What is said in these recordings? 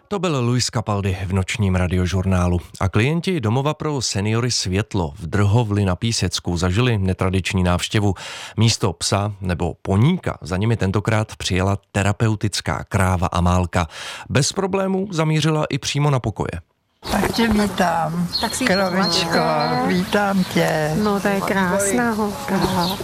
To byl Luis Capaldi v nočním radiožurnálu. A klienti domova pro seniory Světlo v Drhovli na Písecku zažili netradiční návštěvu. Místo psa nebo poníka za nimi tentokrát přijela terapeutická kráva Amálka. Bez problémů zamířila i přímo na pokoje. Tak tě vítám, kravičko, vítám tě. No, to je krásná holka.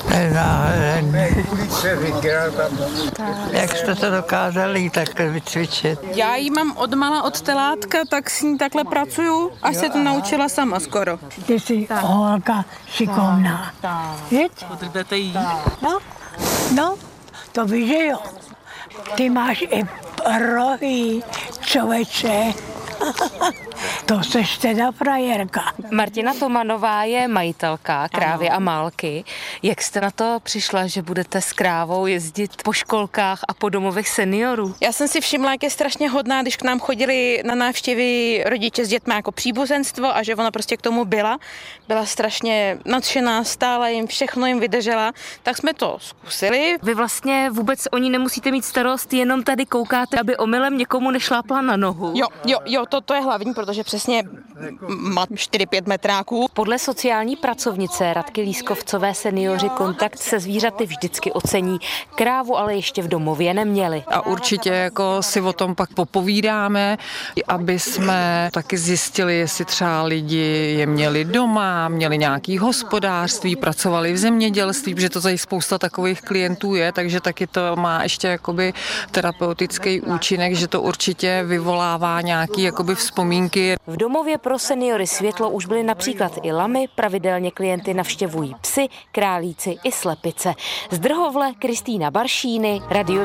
Jak jste to dokázali takhle vycvičit? Já ji mám odmala od telátka, tak s ní takhle pracuju, až se to naučila sama skoro. Ty jsi holka šikovná. Víš? Potřebujete jí? No, to víš, že jo. Ty máš i rohy, člověče. To seš teda frajerka. Martina Tomanová je majitelka krávy Amálky. Jak jste na to přišla, že budete s krávou jezdit po školkách a po domovech seniorů? Já jsem si všimla, jak je strašně hodná, když k nám chodili na návštěvy rodiče s dětmi jako příbuzenstvo a že ona prostě k tomu byla strašně nadšená, stála jim, všechno jim vydržela, tak jsme to zkusili. Vy vlastně vůbec o ní nemusíte mít starost, jenom tady koukáte, aby omylem někomu nešlápla na nohu. Jo, to je hlavní, protože přesně má 4-5 metráků. Podle sociální pracovnice Radky Lískovcové seniori kontakt se zvířaty vždycky ocení. Krávu ale ještě v domově neměli. A určitě jako si o tom pak popovídáme, aby jsme taky zjistili, jestli třeba lidi je měli doma, měli nějaký hospodářství, pracovali v zemědělství, protože to tady spousta takových klientů je, takže taky to má ještě jakoby terapeutický účinek, že to určitě vyvolává nějaký jakoby vzpomínky. V domově pro seniory Světlo už byly například i lamy, pravidelně klienty navštěvují psy, králíci i slepice. Z Drhovle Kristýna Baršíny, Radio